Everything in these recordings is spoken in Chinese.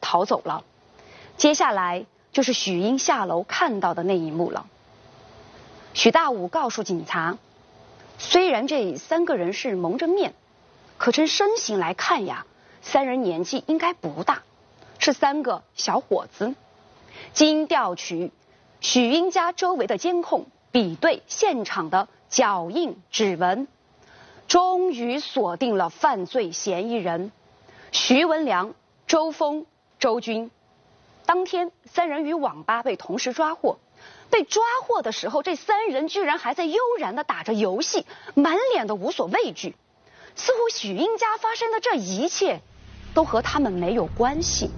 逃走了。接下来就是许英下楼看到的那一幕了。许大武告诉警察，虽然这3个人是蒙着面，可从身形来看呀，3人年纪应该不大，是3个小伙子。经调取许英家周围的监控，比对现场的脚印、指纹，终于锁定了犯罪嫌疑人徐文良、周峰、周军。当天3人于网吧被同时抓获，被抓获的时候，这3人居然还在悠然地打着游戏，满脸的无所畏惧，似乎许英家发生的这一切都和他们没有关系。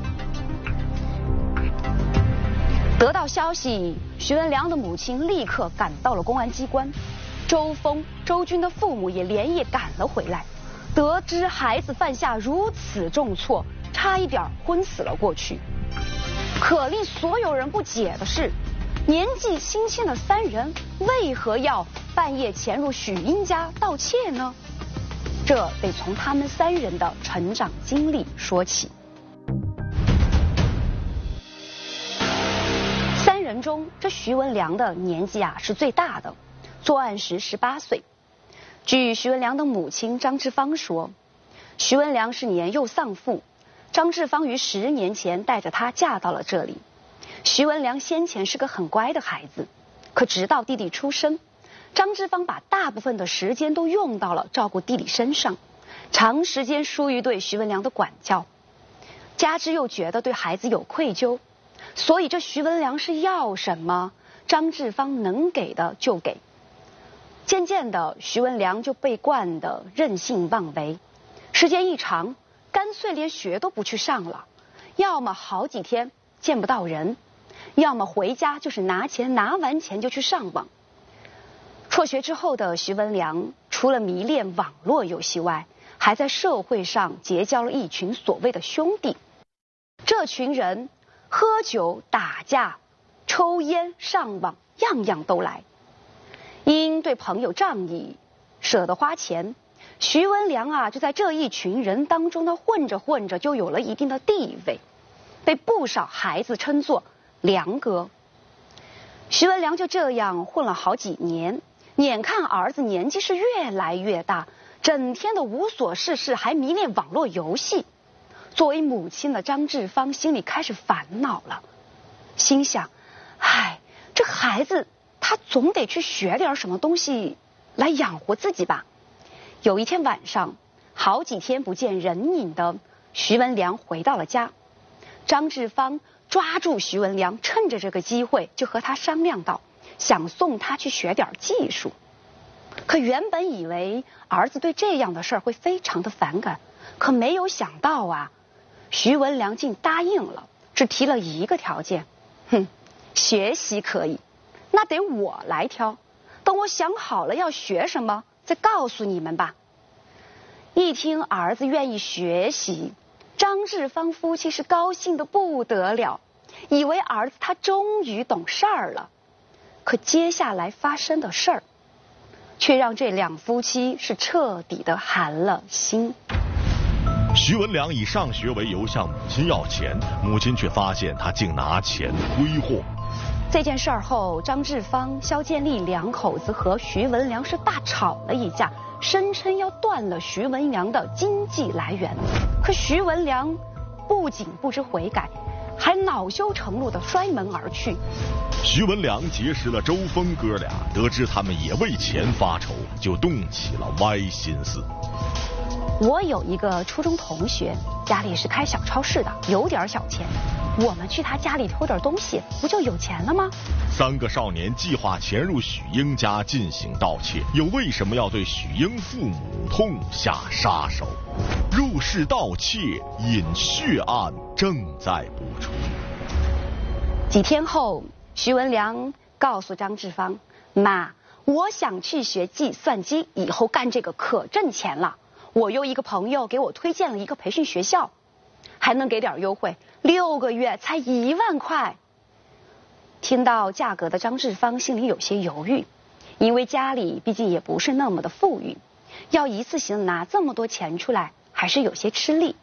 得到消息，徐文良的母亲立刻赶到了公安机关，周峰、周军的父母也连夜赶了回来。得知孩子犯下如此重错，差一点昏死了过去。可令所有人不解的是，年纪轻轻的3人为何要半夜潜入许英家盗窃呢？这得从他们3人的成长经历说起。3人中，这徐文良的年纪是最大的，作案时18岁。据徐文良的母亲张志芳说，徐文良是年幼丧父，张志芳于10年前带着他嫁到了这里。徐文良先前是个很乖的孩子，可直到弟弟出生，张志芳把大部分的时间都用到了照顾弟弟身上，长时间疏于对徐文良的管教，加之又觉得对孩子有愧疚，所以这徐文良是要什么，张志芳能给的就给。渐渐的，徐文良就被惯得任性妄为，时间一长，干脆连学都不去上了，要么好几天见不到人，要么回家就是拿钱，拿完钱就去上网。辍学之后的徐文良，除了迷恋网络游戏外，还在社会上结交了一群所谓的兄弟。这群人喝酒、打架、抽烟、上网，样样都来。因对朋友仗义，舍得花钱，徐文良就在这一群人当中呢混着混着就有了一定的地位，被不少孩子称作良哥。徐文良就这样混了好几年，眼看儿子年纪是越来越大，整天的无所事事，还迷恋网络游戏。作为母亲的张志芳心里开始烦恼了，心想，这孩子他总得去学点什么东西来养活自己吧。有一天晚上，好几天不见人影的徐文良回到了家，张志芳抓住徐文良，趁着这个机会就和他商量到，想送他去学点技术。可原本以为儿子对这样的事儿会非常的反感，可没有想到徐文良竟答应了，只提了一个条件，学习可以，那得我来挑，等我想好了要学什么再告诉你们吧。一听儿子愿意学习，张志芳夫妻是高兴的不得了，以为儿子他终于懂事儿了。可接下来发生的事儿，却让这2夫妻是彻底的寒了心。 徐文良以上学为由向母亲要钱，母亲却发现他竟拿钱挥霍。 这件事儿后，张志芳、肖建立2口子和徐文良是大吵了一架，声称要断了徐文良的经济来源。可徐文良不仅不知悔改，还恼羞成怒地摔门而去。 徐文良结识了周峰哥俩，得知他们也为钱发愁，就动起了歪心思。 我有一个初中同学，家里是开小超市的，有点小钱，我们去他家里偷点东西，不就有钱了吗 ？3个少年计划潜入许英家进行盗窃，又为什么要对许英父母痛下杀手？入室盗窃引血案正在播出。 几天后，徐文良告诉张志芳，妈，我想去学计算机，以后干这个可挣钱了。我有一个朋友给我推荐了一个培训学校，还能给点优惠，6个月才1万块。听到价格的张志芳心里有些犹豫，因为家里毕竟也不是那么的富裕，要一次性拿这么多钱出来还是有些吃力。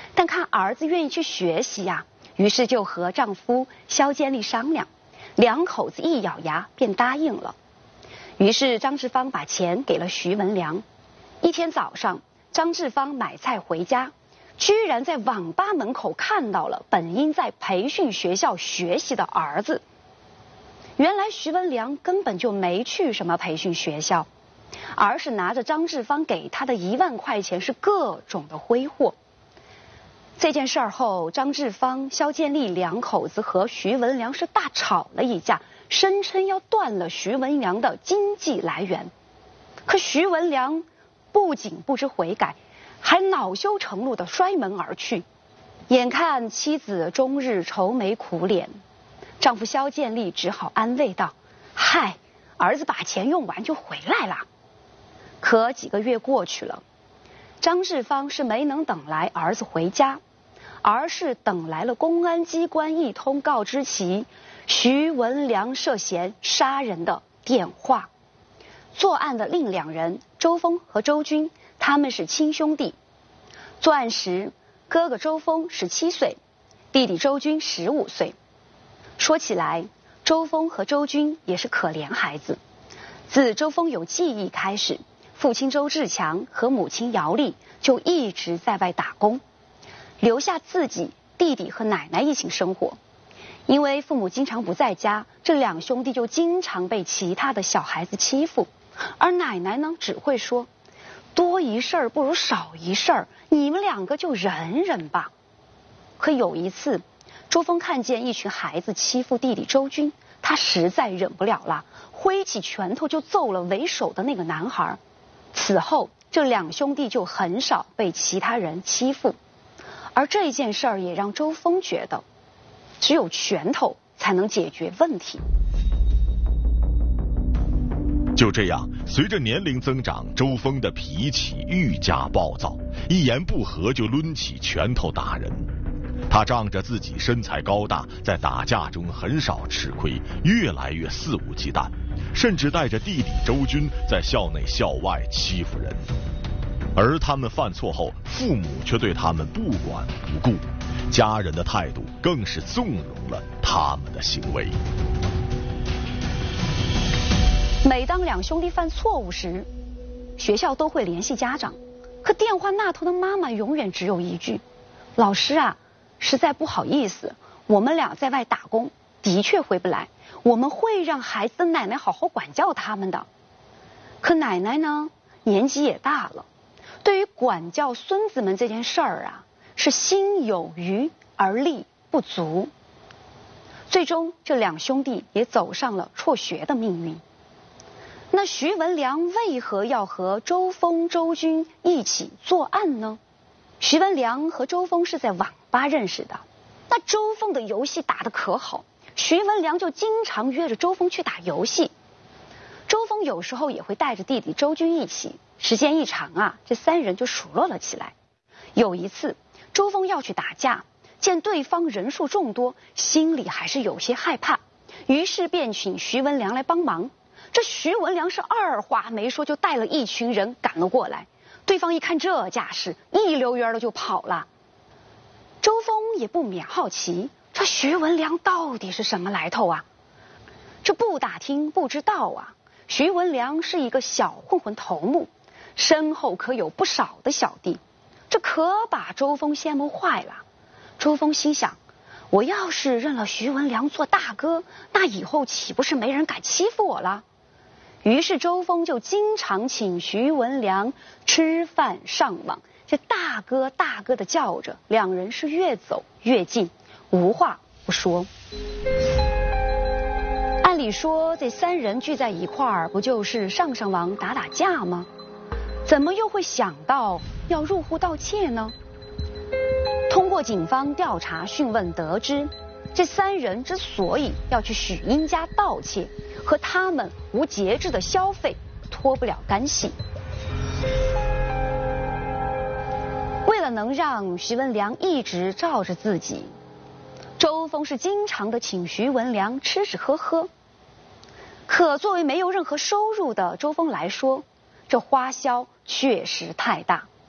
但看儿子愿意去学习呀，于是就和丈夫萧建立商量，两口子一咬牙便答应了。于是张志芳把钱给了徐文良。一天早上，张志芳买菜回家，居然在网吧门口看到了本应在培训学校学习的儿子。原来徐文良根本就没去什么培训学校，而是拿着张志芳给他的1万块钱是各种的挥霍。这件事后，张志芳、萧建立两口子和徐文良是大吵了一架，声称要断了徐文良的经济来源。可徐文良不仅不知悔改，还恼羞成怒地摔门而去。眼看妻子终日愁眉苦脸，丈夫萧建立只好安慰道：“嗨，儿子把钱用完就回来了。”可几个月过去了，张志芳是没能等来儿子回家，而是等来了公安机关一通告知其徐文良涉嫌杀人的电话。作案的另2人周峰和周军，他们是亲兄弟。作案时，哥哥周峰17岁，弟弟周军15岁。说起来，周峰和周军也是可怜孩子。自周峰有记忆开始，父亲周志强和母亲姚丽就一直在外打工，留下自己、弟弟和奶奶一起生活。因为父母经常不在家，这2兄弟就经常被其他的小孩子欺负，而奶奶呢，只会说：“多一事不如少一事，你们2个就忍忍吧。”可有一次，周峰看见一群孩子欺负弟弟周军，他实在忍不了了，挥起拳头就揍了为首的那个男孩。此后，这2兄弟就很少被其他人欺负。而这件事儿也让周峰觉得，只有拳头才能解决问题。 就这样，随着年龄增长，周峰的脾气愈加暴躁，一言不合就抡起拳头打人。他仗着自己身材高大，在打架中很少吃亏，越来越肆无忌惮，甚至带着弟弟周军在校内校外欺负人。而他们犯错后，父母却对他们不管不顾，家人的态度更是纵容了他们的行为。 每当2兄弟犯错误时，学校都会联系家长，可电话那头的妈妈永远只有一句：“老师啊，实在不好意思，我们俩在外打工，的确回不来，我们会让孩子的奶奶好好管教他们的。”可奶奶呢，年纪也大了，对于管教孙子们这件事儿啊，是心有余而力不足。最终，这2兄弟也走上了辍学的命运。那徐文良为何要和周峰、周军一起作案呢？徐文良和周峰是在网吧认识的，那周峰的游戏打得可好，徐文良就经常约着周峰去打游戏。周峰有时候也会带着弟弟周军一起，时间一长啊，这3人就熟络了起来。有一次，周峰要去打架，见对方人数众多，心里还是有些害怕，于是便请徐文良来帮忙。这徐文良是二话没说就带了一群人赶了过来，对方一看这架势，一溜烟的就跑了。周峰也不免好奇，这徐文良到底是什么来头啊？这不打听不知道啊，徐文良是一个小混混头目，身后可有不少的小弟，这可把周峰羡慕坏了。周峰心想，我要是认了徐文良做大哥，那以后岂不是没人敢欺负我了？于是周峰就经常请徐文良吃饭上网，这大哥大哥的叫着，2人是越走越近，无话不说。按理说这3人聚在一块儿，不就是上上网打打架吗？怎么又会想到要入户盗窃呢？通过警方调查讯问得知，这3人之所以要去许英家盗窃，和他们无节制的消费脱不了干系。为了能让徐文良一直罩着自己，周峰是经常的请徐文良吃吃喝喝。可作为没有任何收入的周峰来说，这花销确实太大。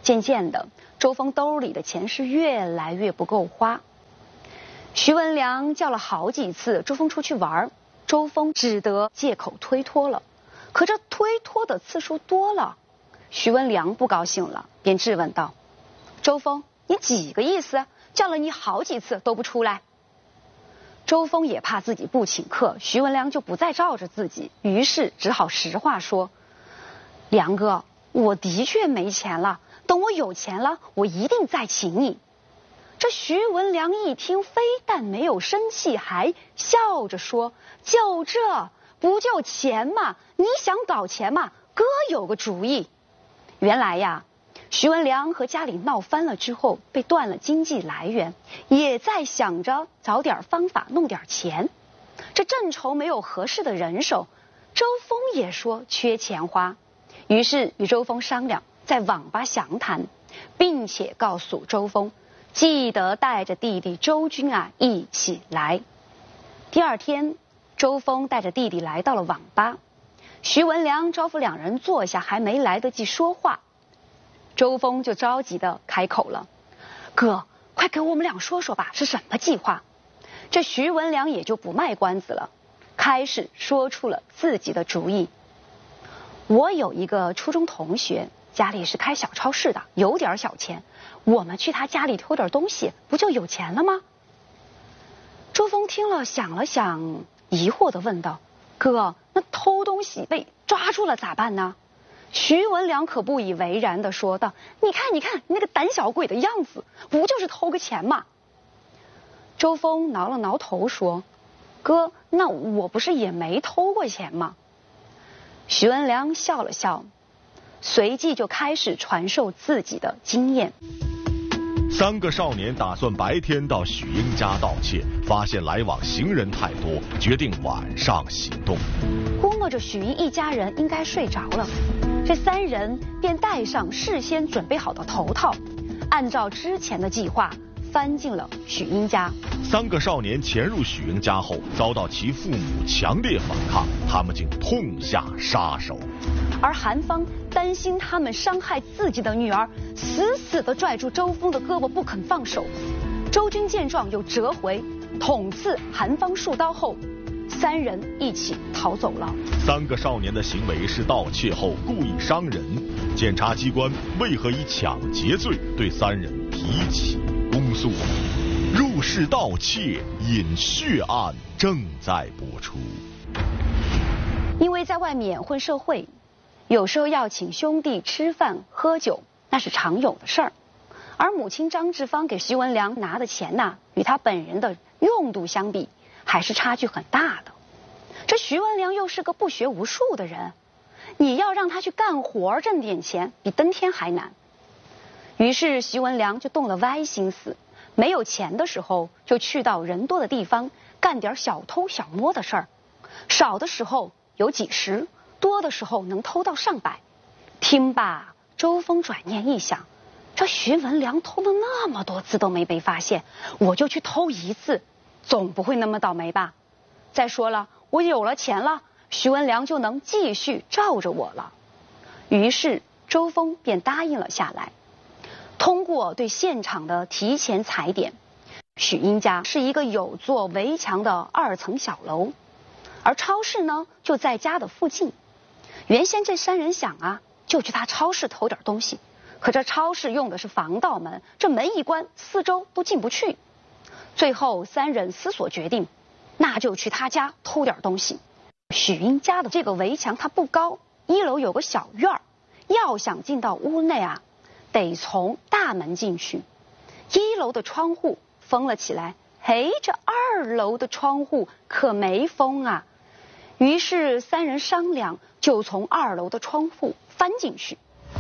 渐渐的，周峰兜里的钱是越来越不够花。徐文良叫了好几次周峰出去玩，周峰只得借口推脱了。可这推脱的次数多了，徐文良不高兴了，便质问道：“周峰，你几个意思？叫了你好几次都不出来。”周峰也怕自己不请客，徐文良就不再罩着自己，于是只好实话说：“梁哥，我的确没钱了，等我有钱了，我一定再请你。”这徐文良一听，非但没有生气，还笑着说：“就这不就钱吗？你想搞钱吗？哥有个主意。”原来呀，徐文良和家里闹翻了之后，被断了经济来源，也在想着找点方法弄点钱。这正愁没有合适的人手，周峰也说缺钱花，于是与周峰商量在网吧详谈，并且告诉周峰记得带着弟弟周军一起来。第二天，周峰带着弟弟来到了网吧，徐文良招呼两人坐下，还没来得及说话，周峰就着急地开口了：“哥，快给我们俩说说吧，是什么计划？”这徐文良也就不卖关子了，开始说出了自己的主意。我有一个初中同学，家里是开小超市的，有点小钱，我们去他家里偷点东西，不就有钱了吗？周峰听了想了想，疑惑地问道：“哥，那偷东西被抓住了咋办呢？”徐文良可不以为然地说道：“你看你那个胆小鬼的样子，不就是偷个钱吗？”周峰挠了挠头说：“哥，那我不是也没偷过钱吗？”徐文良笑了笑，随即就开始传授自己的经验。 三个少年打算白天到许英家盗窃，发现来往行人太多，决定晚上行动。 估摸着许英一家人应该睡着了，这三人便戴上事先准备好的头套，按照之前的计划翻进了许英家。 三个少年潜入许英家后，遭到其父母强烈反抗，他们竟痛下杀手。 而韩芳担心他们伤害自己的女儿，死死地拽住周峰的胳膊不肯放手。周军见状又折回，捅刺韩芳数刀后，三人一起逃走了。 三个少年的行为是盗窃后故意伤人，检察机关为何以抢劫罪对三人提起公诉？入室盗窃引血案正在播出。 因为在外面混社会，有时候要请兄弟吃饭喝酒，那是常有的事儿。而母亲张志芳给徐文良拿的钱与他本人的用度相比，还是差距很大的。这徐文良又是个不学无术的人，你要让他去干活挣点钱，比登天还难。于是徐文良就动了歪心思，没有钱的时候就去到人多的地方干点小偷小摸的事儿，少的时候有几十，多的时候能偷到上百。听罢，周峰转念一想，这徐文良偷了那么多次都没被发现，我就去偷一次，总不会那么倒霉吧？再说了，我有了钱了，徐文良就能继续罩着我了。于是周峰便答应了下来。通过对现场的提前踩点，许英家是一个有座围墙的2层小楼，而超市呢就在家的附近。原先这三人想就去他超市偷点东西，可这超市用的是防盗门，这门一关，四周都进不去。最后三人思索决定，那就去他家偷点东西。许英家的这个围墙它不高，1楼有个小院儿，要想进到屋内得从大门进去。1楼的窗户封了起来，嘿，这2楼的窗户可没封于是三人商量，就从2楼的窗户翻进去。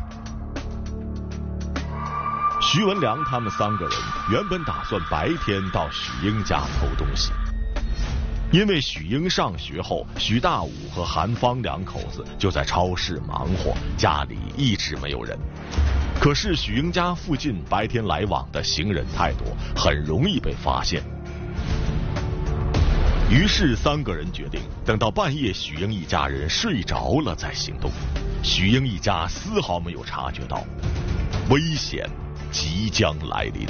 徐文良他们3个人原本打算白天到许英家偷东西，因为许英上学后，许大武和韩芳2口子就在超市忙活，家里一直没有人。可是许英家附近白天来往的行人太多，很容易被发现。于是3个人决定等到半夜许英一家人睡着了再行动。许英一家丝毫没有察觉到。 危险即将来临。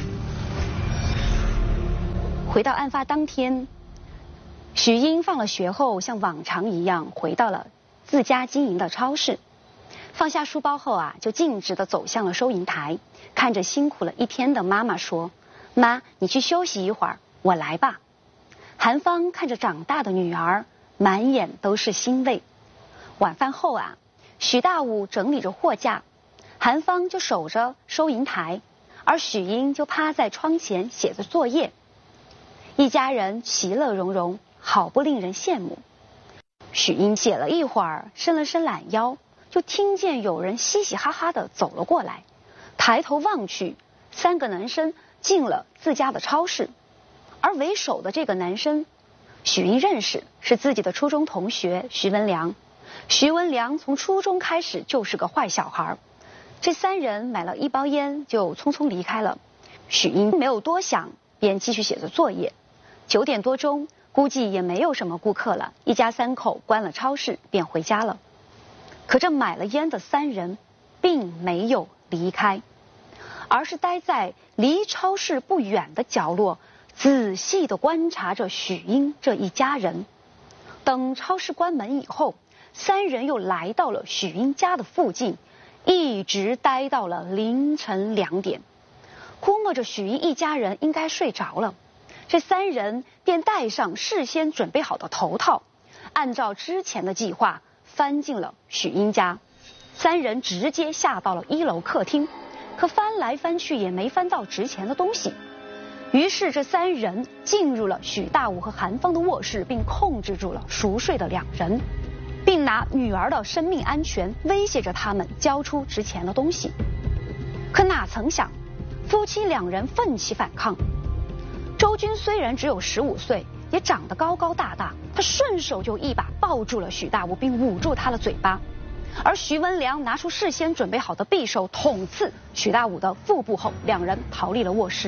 回到案发当天，许英放了学后，像往常一样回到了自家经营的超市。放下书包后就径直地走向了收银台，看着辛苦了一天的妈妈说：“妈，你去休息一会儿，我来吧。”韩芳看着长大的女儿，满眼都是欣慰。晚饭后许大武整理着货架，韩芳就守着收银台，而许英就趴在窗前写着作业。一家人其乐融融，好不令人羡慕。许英写了一会儿，伸了伸懒腰，就听见有人嘻嘻哈哈地走了过来。抬头望去，3个男生进了自家的超市，而为首的这个男生，许英认识，是自己的初中同学徐文良。徐文良从初中开始就是个坏小孩。这3人买了1包烟就匆匆离开了。许英没有多想，便继续写着作业。9点多钟，估计也没有什么顾客了，一家3口关了超市便回家了。可这买了烟的3人并没有离开，而是待在离超市不远的角落，仔细地观察着许英这一家人。等超市关门以后，3人又来到了许英家的附近，一直待到了凌晨2点。估摸着许英一家人应该睡着了，这3人便戴上事先准备好的头套，按照之前的计划翻进了许英家。3人直接下到了1楼客厅，可翻来翻去也没翻到值钱的东西。于是这3人进入了许大武和韩芳的卧室，并控制住了熟睡的2人，并拿女儿的生命安全威胁着他们交出值钱的东西。可哪曾想，夫妻2人奋起反抗。周军虽然只有15岁，也长得高高大大，他顺手就一把抱住了许大武，并捂住他的嘴巴。而徐文良拿出事先准备好的匕首捅刺许大武的腹部后，2人逃离了卧室。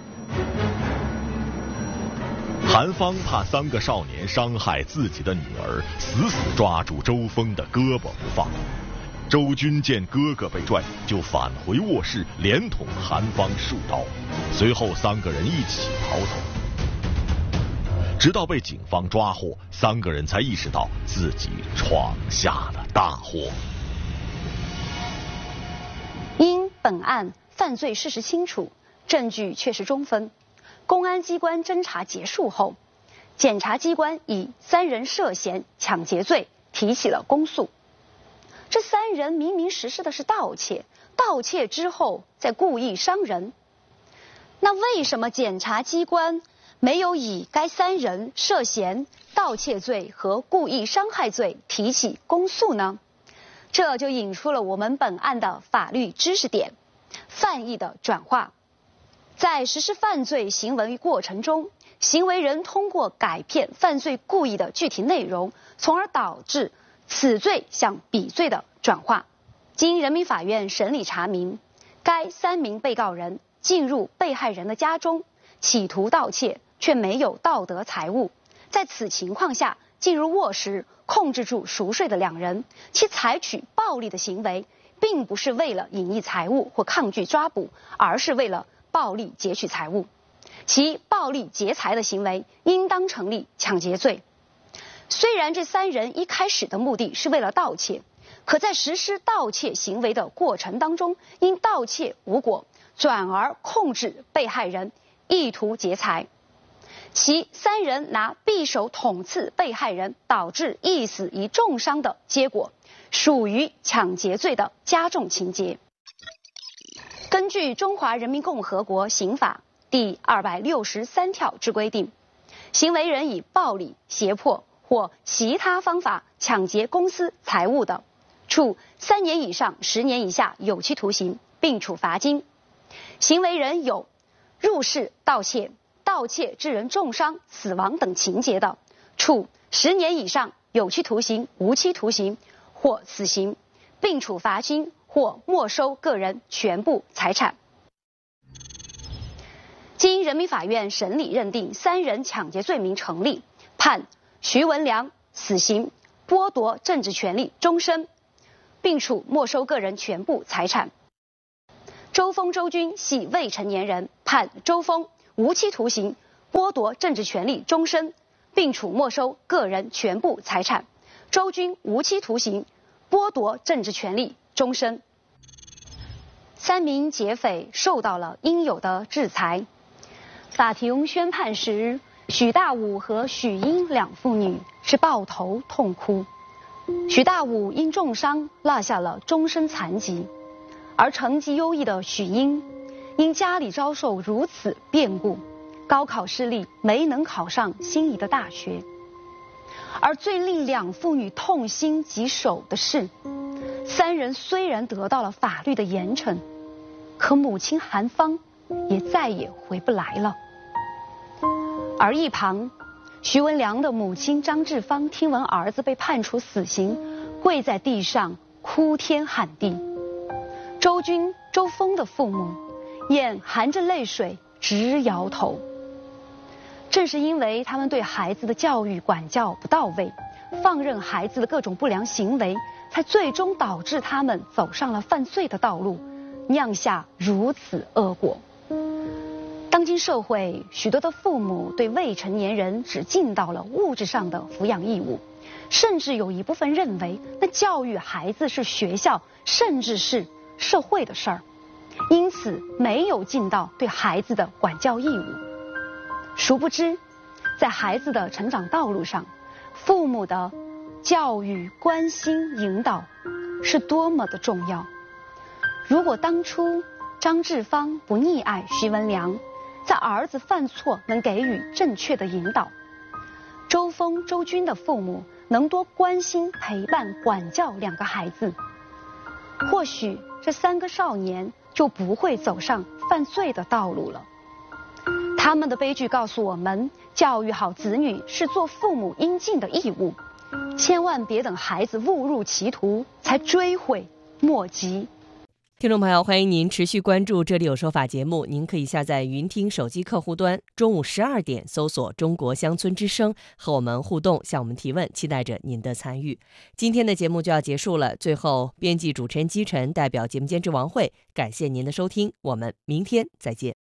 韩芳怕3个少年伤害自己的女儿，死死抓住周峰的胳膊不放。周军见哥哥被拽，就返回卧室，连捅韩芳数刀，随后3个人一起逃走。直到被警方抓获，3个人才意识到自己闯下了大祸。 因本案犯罪事实清楚，证据确实充分，公安机关侦查结束后，检察机关以3人涉嫌抢劫罪提起了公诉。这3人明明实施的是盗窃，盗窃之后再故意伤人，那为什么检察机关没有以该3人涉嫌盗窃罪和故意伤害罪提起公诉呢？这就引出了我们本案的法律知识点：犯意的转化。在实施犯罪行为过程中，行为人通过改变犯罪故意的具体内容，从而导致此罪向彼罪的转化。经人民法院审理查明，该3名被告人进入被害人的家中，企图盗窃，却没有盗得财物。在此情况下，进入卧室控制住熟睡的2人，其采取暴力的行为，并不是为了隐匿财物或抗拒抓捕，而是为了暴力劫取财物。其暴力劫财的行为应当成立抢劫罪。虽然这3人一开始的目的是为了盗窃，可在实施盗窃行为的过程当中，因盗窃无果，转而控制被害人，意图劫财。其3人拿匕首捅刺被害人，导致一死一重伤的结果，属于抢劫罪的加重情节。根据《中华人民共和国刑法》第263条之规定，行为人以暴力、胁迫或其他方法抢劫公私财物的，处3年以上10年以下有期徒刑，并处罚金。行为人有入室盗窃、盗窃致人重伤、死亡等情节的，处10年以上有期徒刑、无期徒刑或死刑，并处罚金或没收个人全部财产。经人民法院审理认定3人抢劫罪名成立，判徐文良死刑，剥夺政治权利终身，并处没收个人全部财产。 周峰、周军系未成年人，判周峰无期徒刑，剥夺政治权利终身，并处没收个人全部财产；周军无期徒刑，剥夺政治权利终身。3名劫匪受到了应有的制裁。法庭宣判时，许大武和许英两父女是抱头痛哭。许大武因重伤落下了终身残疾，而成绩优异的许英因家里遭受如此变故，高考失利，没能考上心仪的大学。而最令两父女痛心疾首的是，3人虽然得到了法律的严惩，可母亲韩芳也再也回不来了。而一旁，徐文良的母亲张志芳听闻儿子被判处死刑，跪在地上哭天喊地。周军、周峰的父母眼含着泪水直摇头。正是因为他们对孩子的教育管教不到位，放任孩子的各种不良行为，才最终导致他们走上了犯罪的道路，酿下如此恶果。当今社会，许多的父母对未成年人只尽到了物质上的抚养义务，甚至有一部分认为，那教育孩子是学校甚至是社会的事儿，因此没有尽到对孩子的管教义务。殊不知，在孩子的成长道路上，父母的教育、关心、引导是多么的重要。如果当初张志芳不溺爱徐文良，在儿子犯错能给予正确的引导，周峰、周军的父母能多关心、陪伴、管教2个孩子，或许这3个少年就不会走上犯罪的道路了。他们的悲剧告诉我们，教育好子女是做父母应尽的义务，千万别等孩子误入歧途才追悔莫及。 听众朋友，欢迎您持续关注《这里有说法》节目，您可以下载云听手机客户端，中午12点搜索中国乡村之声，和我们互动，向我们提问，期待着您的参与。今天的节目就要结束了，最后编辑主持人姬晨代表节目监制王慧，感谢您的收听，我们明天再见。